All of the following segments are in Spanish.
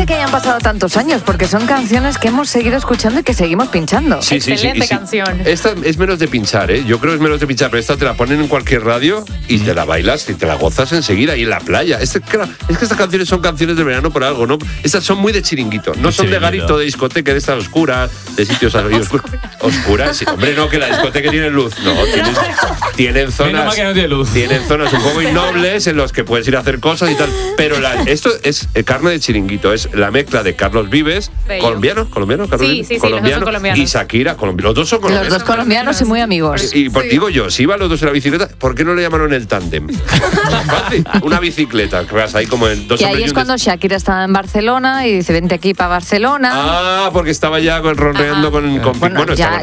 sorprende que hayan pasado tantos años, porque son canciones que hemos seguido escuchando y que seguimos pinchando. Sí, Excelente canción. Esta es menos de pinchar, ¿eh? Yo creo que es menos de pinchar, pero esta te la ponen en cualquier radio y te la bailas y te la gozas enseguida y en la playa. Es que estas canciones son canciones de verano por algo, ¿no? Estas son muy de chiringuito, no son de garito, de discoteca, de estas oscuras, de sitios oscuras. Sí. Hombre, no, que la discoteca tiene luz. No, tienen zonas. Que no tiene luz. Tienen zonas un poco innobles en los que puedes ir a hacer cosas y tal. Pero esto es carne de chiringuito, es la mezcla de Carlos Vives, colombiano, Carlos Vives, sí, colombianos. y Shakira, los dos son colombianos. Los dos colombianos y muy amigos. Y digo yo, si iban los dos en la bicicleta, ¿por qué no le llamaron el tándem? Fácil, una bicicleta, que vas ahí como en dos. Y ahí es cuando Shakira estaba en Barcelona y dice, vente aquí para Barcelona. Ah, porque estaba ya ronreando con bueno, ya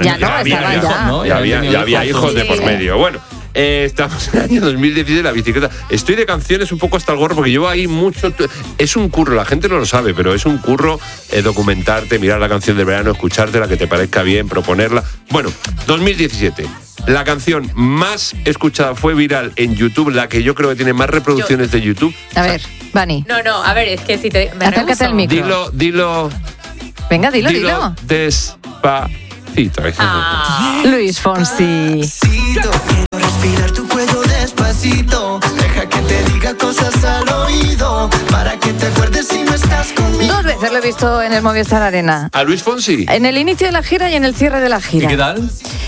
había hijos de por medio. Bueno, estamos en el año 2016, la bicicleta. Estoy de canciones un poco hasta el gorro porque llevo ahí mucho. Es un curro, la gente no lo sabe, pero es un curro documentarte, mirar la canción del verano, escuchártela, que te parezca bien, proponerla. Bueno, 2017. La canción más escuchada fue viral en YouTube, la que yo creo que tiene más reproducciones de YouTube. A ver, Vani. No, a ver, es que si te... Acércate al micro. Dilo. Venga, dilo. Despacito. Luis Fonsi. Respirar tu cuello despacito. Deja que te diga cosas al oído. Para que te acuerdes si no estás conmigo. 2 veces lo he visto en el Movistar Arena. ¿A Luis Fonsi? En el inicio de la gira y en el cierre de la gira. ¿Y qué tal?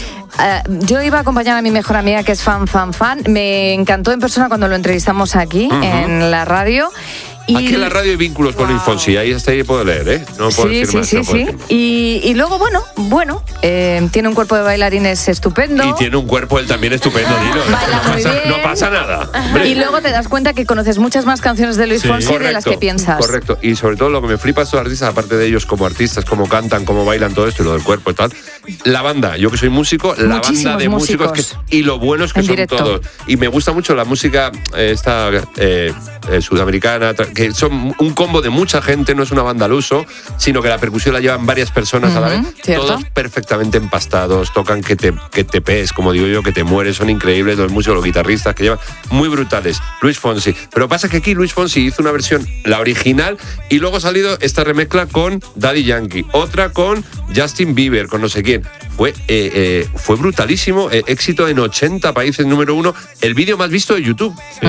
Yo iba a acompañar a mi mejor amiga que es fan. Me encantó en persona cuando lo entrevistamos aquí en la radio. Aquí en la radio hay vínculos con Luis Fonsi, ahí puedo leer, ¿eh? No puedo decir más. Sí. Y luego, bueno, tiene un cuerpo de bailarines estupendo. Y tiene un cuerpo él también estupendo, Dilo. No pasa nada. Hombre. Y luego te das cuenta que conoces muchas más canciones de Luis Fonsi de las que piensas. Correcto, y sobre todo lo que me flipa a estos artistas, aparte de ellos como artistas, cómo cantan, cómo bailan, todo esto y lo del cuerpo y tal. La banda, yo que soy músico, la banda de músicos y lo buenos que son todos. Y me gusta mucho la música esta sudamericana, que son un combo de mucha gente, no es una banda al uso, sino que la percusión la llevan varias personas a la vez, ¿cierto? Todos perfectamente empastados, tocan que te pees, como digo yo, que te mueres, son increíbles los músicos, los guitarristas que llevan, muy brutales. Luis Fonsi, pero pasa que aquí Luis Fonsi hizo una versión, la original, y luego ha salido esta remezcla con Daddy Yankee, otra con Justin Bieber, con no sé quién. Fue brutalísimo, éxito en 80 países, número 1, el vídeo más visto de YouTube,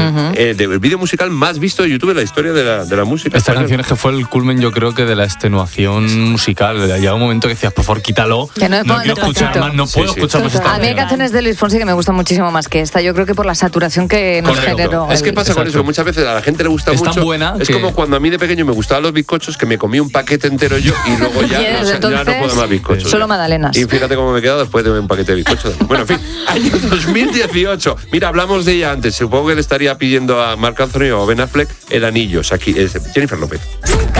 el vídeo musical más visto de YouTube en la historia de la música. Esta canción es que fue el culmen, yo creo, que de la extenuación musical. Llega un momento que decías, por favor, quítalo. Que no quiero escuchar más, no puedo escuchar más esta. A mí hay canciones de Luis Fonsi que me gustan muchísimo más que esta. Yo creo que por la saturación que nos generó. Es que pasa con eso, que muchas veces a la gente le gusta mucho. Tan buena es como cuando a mí de pequeño me gustaban los bizcochos, que me comí un paquete entero yo y luego ya no puedo más bizcochos. Solo magdalenas. Y fíjate cómo me he quedado después de un paquete de bizcochos. Bueno, en fin, año 2018. Mira, hablamos de ella antes. Supongo que le estaría pidiendo a Marc Anthony o Ben Affleck el anillo. Aquí es Jennifer López.